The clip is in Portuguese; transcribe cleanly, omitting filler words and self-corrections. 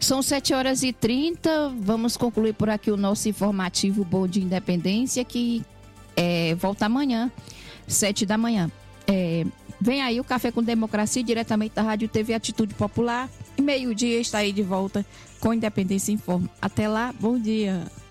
São 7h30. Vamos concluir por aqui o nosso informativo Bom Dia Independência, que volta amanhã, 7h. Vem aí o Café com Democracia, diretamente da Rádio TV Atitude Popular. E meio-dia está aí de volta com Independência Informa. Até lá, bom dia.